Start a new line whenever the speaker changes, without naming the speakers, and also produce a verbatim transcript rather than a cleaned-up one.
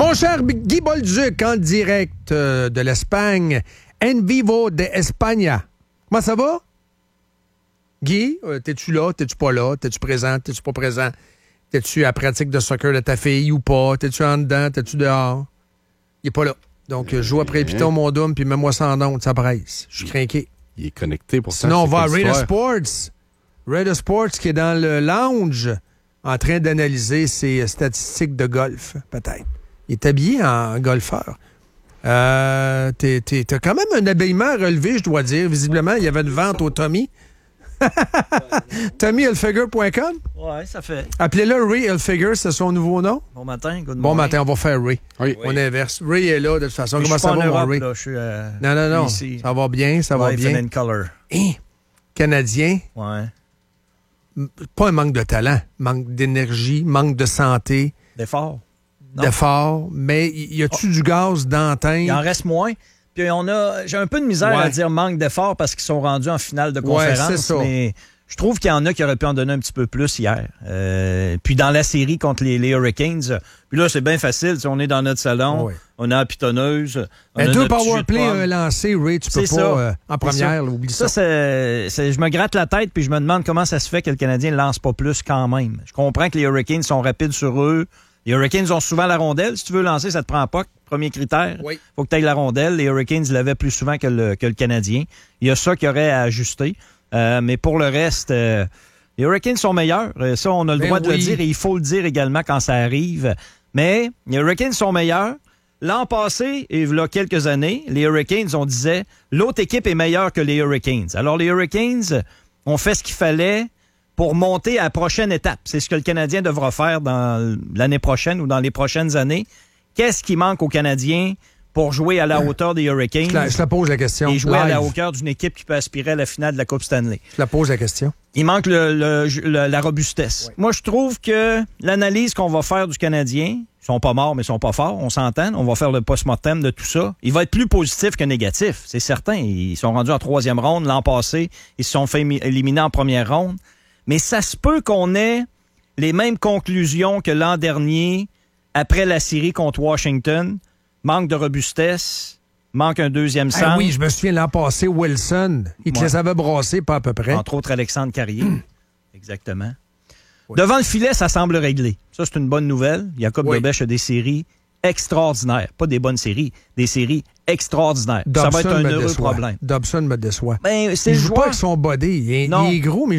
Mon cher Guy Bolduc, en direct euh, de l'Espagne, En Vivo de España. Comment ça va? Guy, euh, t'es-tu là? T'es-tu pas là? T'es-tu présent? T'es-tu pas présent? T'es-tu à la pratique de soccer de ta fille ou pas? T'es-tu en dedans? T'es-tu dehors? Il est pas là. Donc, je joue après Python, mon dôme, puis mets-moi ça en onde, ça presse. Je suis craqué.
Il est connecté pour ça.
Sinon, on va à Raider Sports. Raider Sports qui est dans le lounge en train d'analyser ses statistiques de golf, peut-être. Il est habillé en golfeur. Euh, t'es, t'es, t'as quand même un habillement relevé, je dois dire. Visiblement, il y avait une vente au Tommy. Tommy Hilfiger point com.
Ouais, ça fait.
Appelez-le Ray Hilfiger, c'est son nouveau nom.
Bon matin, good morning.
Bon matin, on va faire Ray.
Oui.
On inverse. Ray est là, de toute façon.
Mais
Comment
je suis
ça
pas
va,
en
mon
Europe,
Ray?
là, je suis, euh,
Non, non, non.
ici.
Ça va bien, ça va
Life
bien.
and color.
Hein? Canadien,
Ouais.
m- pas un manque de talent, manque d'énergie, manque de santé,
D'effort. Non.
d'effort, mais y, y a-tu du gaz d'antenne?
Il en reste moins. Puis on a. J'ai un peu de misère
Ouais.
à dire manque d'effort parce qu'ils sont rendus en finale de
Ouais,
conférence.
c'est ça.
Mais je trouve qu'il y en a qui auraient pu en donner un petit peu plus hier. Euh, puis dans la série contre les, les Hurricanes, puis là, c'est bien facile. Tu sais, on est dans notre salon,
Ouais.
on a la pitonneuse. On
Mais
a
deux
notre petit jus de
powerplay
pomme.
euh, lancés, Ray, tu peux
C'est
pas
ça.
euh, en
C'est
première,
ça.
là, oublie ça.
Ça, c'est, c'est- je me gratte la tête puis je me demande comment ça se fait que le Canadien ne lance pas plus quand même. Je comprends que les Hurricanes sont rapides sur eux. Les Hurricanes ont souvent la rondelle. Si tu veux lancer, ça te prend pas. Premier critère,
Oui.
faut que tu ailles la rondelle. Les Hurricanes l'avaient plus souvent que le, que le Canadien. Il y a ça qu'il y aurait à ajuster. Euh, mais pour le reste, euh, les Hurricanes sont meilleurs. Euh, Ça, on a le
Ben
droit de
oui.
le dire et il faut le dire également quand ça arrive. Mais les Hurricanes sont meilleurs. L'an passé, et il y a quelques années, les Hurricanes, on disait, l'autre équipe est meilleure que les Hurricanes. Alors, les Hurricanes ont fait ce qu'il fallait pour monter à la prochaine étape. C'est ce que le Canadien devra faire dans l'année prochaine ou dans les prochaines années. Qu'est-ce qui manque aux Canadiens pour jouer à la hauteur des Hurricanes
Je la, je la pose la question.
et jouer à la
Live.
hauteur d'une équipe qui peut aspirer à la finale de la Coupe Stanley?
Je la pose la question.
Il manque le, le- le- la robustesse.
Oui.
Moi, je trouve que l'analyse qu'on va faire du Canadien, ils sont pas morts, mais ils sont pas forts, on s'entend. On va faire le post-mortem de tout ça. Il va être plus positif que négatif, c'est certain. Ils sont rendus en troisième ronde. L'an passé, ils se sont fait émi- éliminer en première ronde. Mais ça se peut qu'on ait les mêmes conclusions que l'an dernier après la série contre Washington. Manque de robustesse, manque un deuxième centre.
Ah oui, je me souviens l'an passé, Wilson, il te
Ouais.
les avait brassés pas à peu près.
Entre autres, Alexandre Carrier. Exactement. Devant le filet, ça semble réglé. Ça, c'est une bonne nouvelle. Jacob
Oui.
Dobèche a des séries extraordinaires. Pas des bonnes séries, des séries extraordinaires. Ça va être
Dobson
un
me
heureux
déçoit.
problème.
Dobson me déçoit.
Ben, c'est
Il
le
joue pas
joueur.
avec son body. Il est,
Non.
il est gros, mais